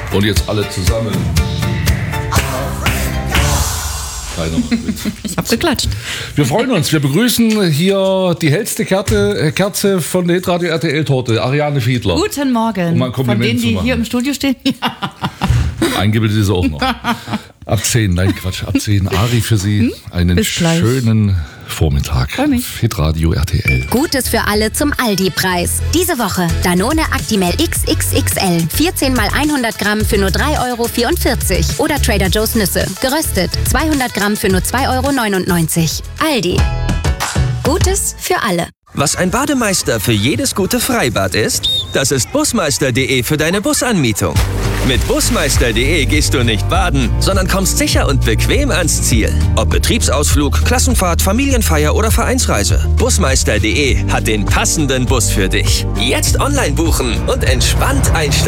Und jetzt alle zusammen. Keiner macht mit. Ich habe geklatscht. Wir freuen uns. Wir begrüßen hier die hellste Kerze von der Hitradio RTL-Torte, Ariane Fiedler. Guten Morgen. Um ein Kompliment von denen, zu die machen. hier im Studio stehen. Eingebildet ist er auch noch. Ab 10, nein Quatsch, ab 10. Ari für Sie einen Bis gleich. schönen Vormittag. Freu mich. Hitradio RTL. Gutes für alle zum Aldi-Preis. Diese Woche Danone Actimel XXXL. 14 mal 100 Gramm für nur 3,44 €. Oder Trader Joe's Nüsse. Geröstet. 200 Gramm für nur 2,99 €. Aldi. Gutes für alle. Was ein Bademeister für jedes gute Freibad ist, das ist Busmeister.de für deine Busanmietung. Mit Busmeister.de gehst du nicht baden, sondern kommst sicher und bequem ans Ziel. Ob Betriebsausflug, Klassenfahrt, Familienfeier oder Vereinsreise. Busmeister.de hat den passenden Bus für dich. Jetzt online buchen und entspannt einsteigen.